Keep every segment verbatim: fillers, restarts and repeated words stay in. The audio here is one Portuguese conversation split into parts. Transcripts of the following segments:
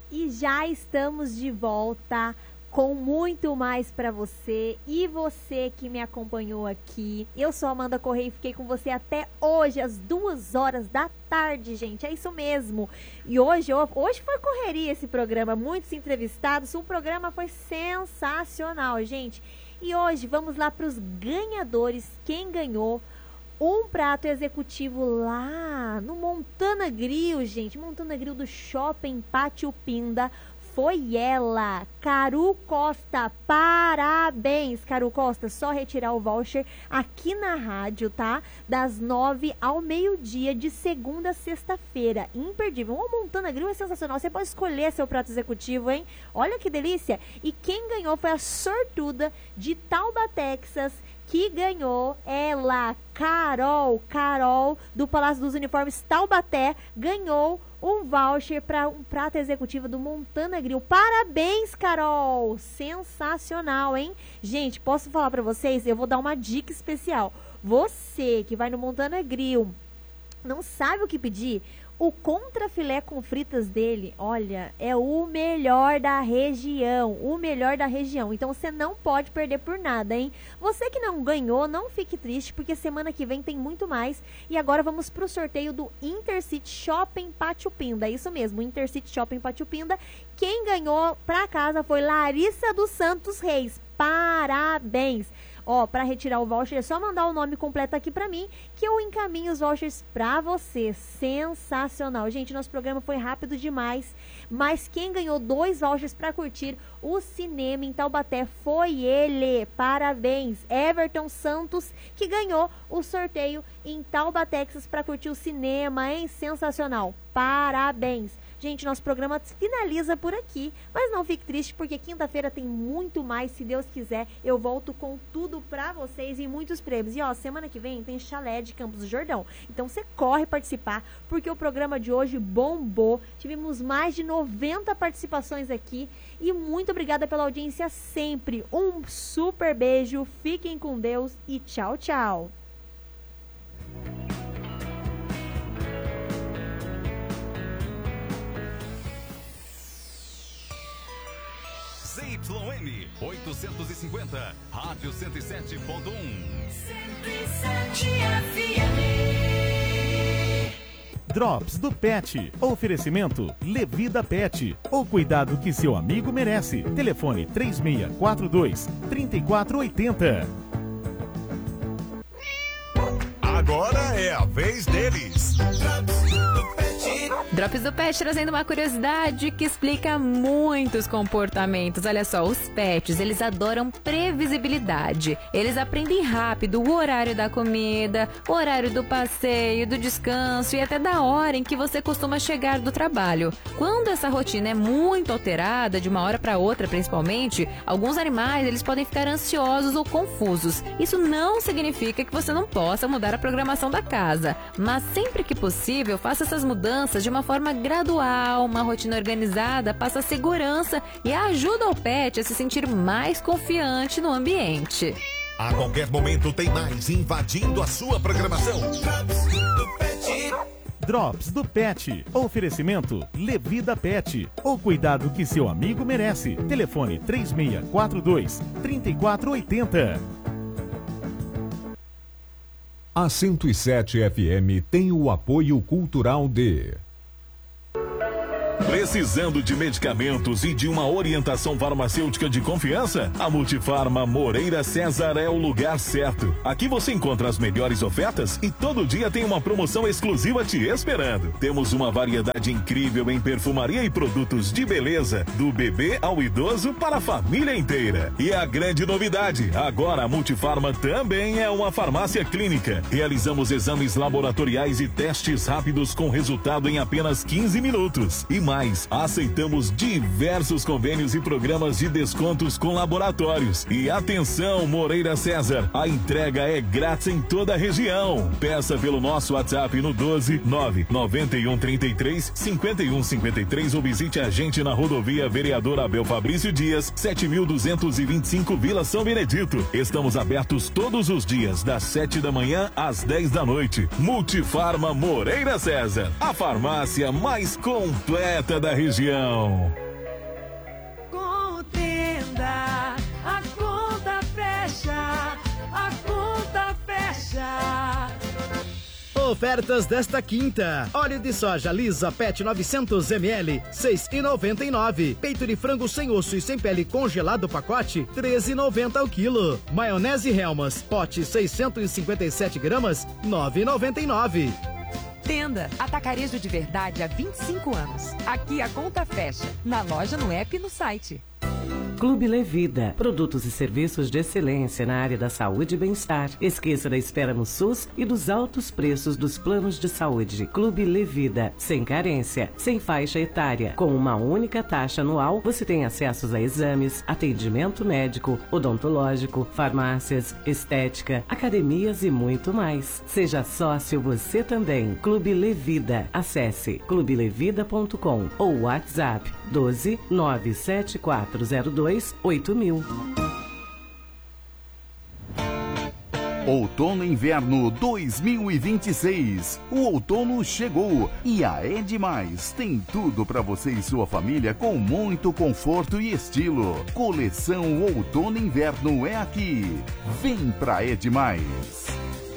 E já estamos de volta com muito mais para você e você que me acompanhou aqui. Eu sou a Amanda Correia e fiquei com você até hoje, às duas horas da tarde, gente. É isso mesmo. E hoje, hoje foi correria esse programa, muitos entrevistados. O programa foi sensacional, gente. E hoje vamos lá para os ganhadores. Quem ganhou um prato executivo lá no Montana Grill, gente. Montana Grill do Shopping Pátio Pinda. Foi ela, Caru Costa. Parabéns, Caru Costa. Só retirar o voucher aqui na rádio, tá? Das nove ao meio-dia, de segunda a sexta-feira. Imperdível. O Montana Grill é sensacional. Você pode escolher seu prato executivo, hein? Olha que delícia. E quem ganhou foi a sortuda de Tauba, Texas, que ganhou ela, Carol, Carol, do Palácio dos Uniformes Taubaté, ganhou um voucher para um prato executivo do Montana Grill. Parabéns, Carol! Sensacional, hein? Gente, posso falar para vocês? Eu vou dar uma dica especial. Você que vai no Montana Grill, não sabe o que pedir? O contrafilé com fritas dele, olha, é o melhor da região, o melhor da região. Então você não pode perder por nada, hein? Você que não ganhou, não fique triste, porque semana que vem tem muito mais. E agora vamos pro sorteio do Intercity Shopping Pátio Pinda. É isso mesmo, Intercity Shopping Pátio Pinda. Quem ganhou pra casa foi Larissa dos Santos Reis. Parabéns! Ó, para retirar o voucher é só mandar o nome completo aqui para mim, que eu encaminho os vouchers para você. Sensacional. Gente, nosso programa foi rápido demais, mas quem ganhou dois vouchers para curtir o cinema em Taubaté foi ele. Parabéns, Everton Santos, que ganhou o sorteio em Taubaté, Texas, para curtir o cinema, hein? Sensacional. Parabéns. Gente, nosso programa finaliza por aqui, mas não fique triste, porque quinta-feira tem muito mais, se Deus quiser. Eu volto com tudo pra vocês e muitos prêmios. E ó, semana que vem tem chalé de Campos do Jordão. Então você corre participar, porque o programa de hoje bombou. Tivemos mais de noventa participações aqui e muito obrigada pela audiência sempre. Um super beijo, fiquem com Deus e tchau, tchau. Z Y M oitocentos e cinquenta, Rádio cento e sete ponto um. cento e sete F M. Drops do Pet. Oferecimento Levida Pet. O cuidado que seu amigo merece. Telefone três seis quatro dois, três quatro oito zero. Agora é a vez deles. Drops do Pet trazendo uma curiosidade que explica muitos comportamentos. Olha só, os pets, eles adoram previsibilidade. Eles aprendem rápido o horário da comida, o horário do passeio, do descanso e até da hora em que você costuma chegar do trabalho. Quando essa rotina é muito alterada, de uma hora para outra principalmente, alguns animais eles podem ficar ansiosos ou confusos. Isso não significa que você não possa mudar a programação da casa, mas sempre que possível, faça essas mudanças de uma forma gradual. Uma rotina organizada passa segurança e ajuda o pet a se sentir mais confiante no ambiente. A qualquer momento tem mais invadindo a sua programação. Drops do Pet. Oferecimento Levida Pet. O cuidado que seu amigo merece. Telefone três seis quatro dois, três quatro oito zero. A cento e sete F M tem o apoio cultural de... Precisando de medicamentos e de uma orientação farmacêutica de confiança? A Multifarma Moreira César é o lugar certo. Aqui você encontra as melhores ofertas e todo dia tem uma promoção exclusiva te esperando. Temos uma variedade incrível em perfumaria e produtos de beleza, do bebê ao idoso para a família inteira. E a grande novidade, agora a Multifarma também é uma farmácia clínica. Realizamos exames laboratoriais e testes rápidos com resultado em apenas quinze minutos. E mais, aceitamos diversos convênios e programas de descontos com laboratórios. E atenção, Moreira César, a entrega é grátis em toda a região. Peça pelo nosso WhatsApp no doze nove nove um três três cinco um cinco três ou visite a gente na rodovia Vereador Abel Fabrício Dias, sete mil duzentos e vinte e cinco, Vila São Benedito. Estamos abertos todos os dias, das sete da manhã às dez da noite. Multifarma Moreira César, a farmácia mais completa oferta da região. Com o Tenda, a conta fecha, a conta fecha. Ofertas desta quinta: óleo de soja lisa Pet novecentos mililitros, seis reais e noventa e nove centavos. Peito de frango sem osso e sem pele congelado pacote, treze reais e noventa centavos o quilo. Maionese Hellmann's, pote seiscentos e cinquenta e sete gramas, nove reais e noventa e nove centavos. Tenda, atacarejo de verdade há vinte e cinco anos. Aqui a conta fecha, na loja, no app e no site. Clube Levida, produtos e serviços de excelência na área da saúde e bem-estar. Esqueça da espera no SUS e dos altos preços dos planos de saúde. Clube Levida, sem carência, sem faixa etária. Com uma única taxa anual, você tem acesso a exames, atendimento médico, odontológico, farmácias, estética, academias e muito mais. Seja sócio você também. Clube Levida. Acesse clube levida ponto com ou WhatsApp doze nove sete quatro zero dois oito mil. Outono e Inverno dois mil e vinte e seis. O outono chegou e a Edmais tem tudo para você e sua família com muito conforto e estilo. Coleção Outono e Inverno é aqui. Vem pra Edmais.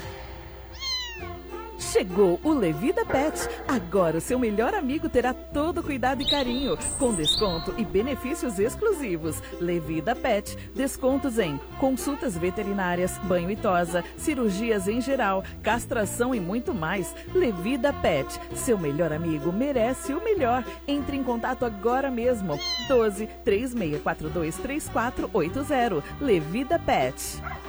Chegou o Levida Pet. Agora o seu melhor amigo terá todo cuidado e carinho, com desconto e benefícios exclusivos. Levida Pet. Descontos em consultas veterinárias, banho e tosa, cirurgias em geral, castração e muito mais. Levida Pet. Seu melhor amigo merece o melhor. Entre em contato agora mesmo. doze, três seis quatro dois, três quatro oito zero. Levida Pet.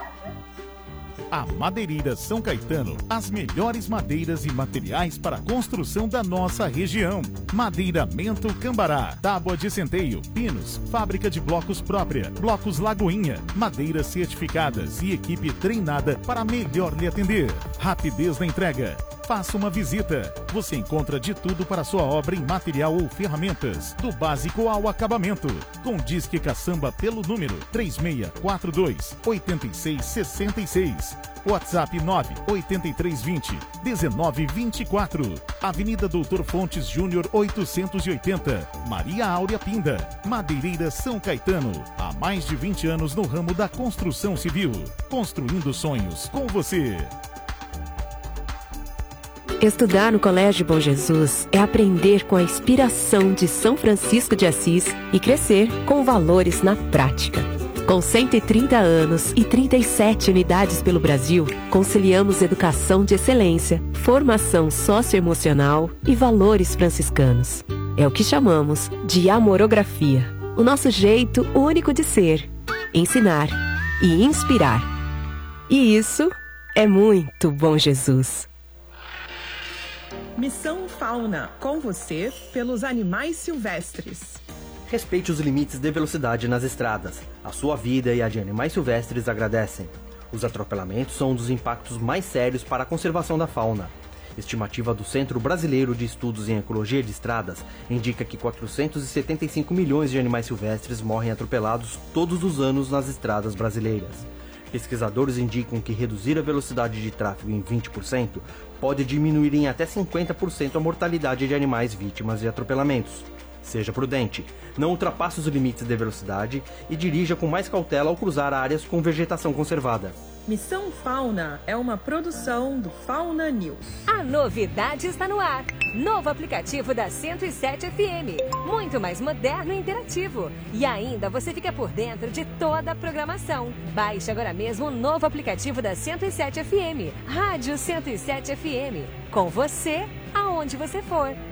A Madeireira São Caetano, as melhores madeiras e materiais para a construção da nossa região. Madeiramento Cambará, tábua de centeio, pinos, fábrica de blocos própria, blocos Lagoinha, madeiras certificadas e equipe treinada para melhor lhe atender. Rapidez na entrega. Faça uma visita. Você encontra de tudo para sua obra em material ou ferramentas, do básico ao acabamento. Com Disque Caçamba pelo número três seis quatro dois, oito seis seis seis. WhatsApp nove oito três dois zero, um nove dois quatro. Avenida Doutor Fontes Júnior oitocentos e oitenta. Maria Áurea Pinda. Madeireira São Caetano. Há mais de vinte anos no ramo da construção civil. Construindo sonhos com você. Estudar no Colégio Bom Jesus é aprender com a inspiração de São Francisco de Assis e crescer com valores na prática. Com cento e trinta anos e trinta e sete unidades pelo Brasil, conciliamos educação de excelência, formação socioemocional e valores franciscanos. É o que chamamos de amorografia, o nosso jeito único de ser, ensinar e inspirar. E isso é muito Bom Jesus. Missão Fauna, com você pelos animais silvestres. Respeite os limites de velocidade nas estradas. A sua vida e a de animais silvestres agradecem. Os atropelamentos são um dos impactos mais sérios para a conservação da fauna. Estimativa do Centro Brasileiro de Estudos em Ecologia de Estradas indica que quatrocentos e setenta e cinco milhões de animais silvestres morrem atropelados todos os anos nas estradas brasileiras. Pesquisadores indicam que reduzir a velocidade de tráfego em vinte por cento pode diminuir em até cinquenta por cento a mortalidade de animais vítimas de atropelamentos. Seja prudente, não ultrapasse os limites de velocidade e dirija com mais cautela ao cruzar áreas com vegetação conservada. Missão Fauna é uma produção do Fauna News. A novidade está no ar. Novo aplicativo da cento e sete F M. Muito mais moderno e interativo. E ainda você fica por dentro de toda a programação. Baixe agora mesmo o novo aplicativo da cento e sete F M. Rádio cento e sete F M. Com você, aonde você for.